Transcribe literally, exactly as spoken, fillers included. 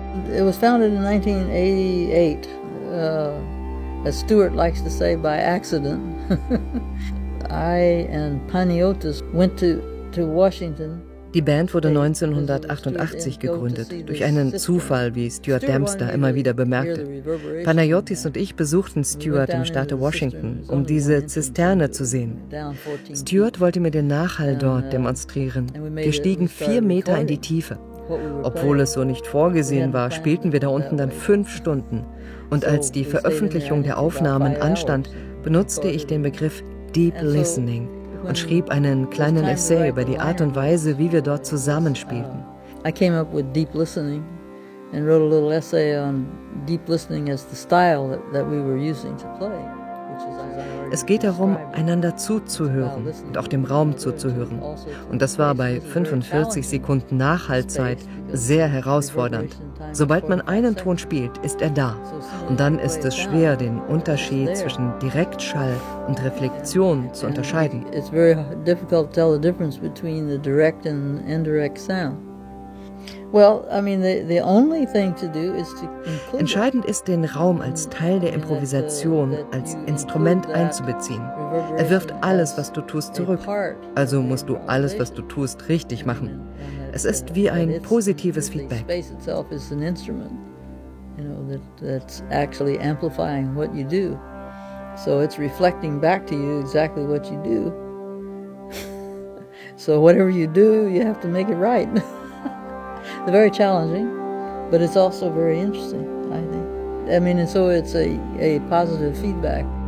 It was founded in nineteen eighty-eight, uh, as Stewart likes to say, by accident. I and Panagiotis went to, to Washington. Die Band wurde neunzehnhundertachtundachtzig gegründet, durch einen Zufall, wie Stuart Dempster immer wieder bemerkte. Panagiotis und ich besuchten Stuart im Staate Washington, um diese Zisterne zu sehen. Stuart wollte mir den Nachhall dort demonstrieren. Wir stiegen vier Meter in die Tiefe. Obwohl es so nicht vorgesehen war, spielten wir da unten dann fünf Stunden. Und als die Veröffentlichung der Aufnahmen anstand, benutzte ich den Begriff Deep Listening und schrieb einen kleinen Essay über die Art und Weise, wie wir dort zusammenspielten. I came up with Deep Listening and wrote a little essay on deep listening as the style that, that we were using to play. Es geht darum, einander zuzuhören und auch dem Raum zuzuhören. Und das war bei fünfundvierzig Sekunden Nachhallzeit sehr herausfordernd. Sobald man einen Ton spielt, ist er da. Und dann ist es schwer, den Unterschied zwischen Direktschall und Reflexion zu unterscheiden. It's very difficult to tell the difference between the direct and indirect sound. Well, I mean, the, the only thing to do is to include. Entscheidend ist, den Raum als Teil der Improvisation, als Instrument einzubeziehen. Er wirft alles, was du tust, zurück. Also musst du alles, was du tust, richtig machen. Es ist wie ein positives Feedback. That's actually amplifying what you do. So it's reflecting back to you exactly what you do. So whatever you do, you have to make it right. They're very challenging, but it's also very interesting, I think. I mean, and so it's a, a positive feedback.